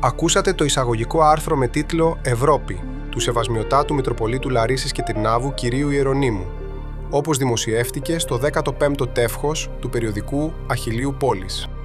Ακούσατε το εισαγωγικό άρθρο με τίτλο «Ευρώπη» του Σεβασμιωτάτου Μητροπολίτου Λαρίσης και Τρινάβου κυρίου Ιερονύμου, όπως δημοσιεύτηκε στο 15ο τεύχος του περιοδικού Αχιλλείου Πόλης.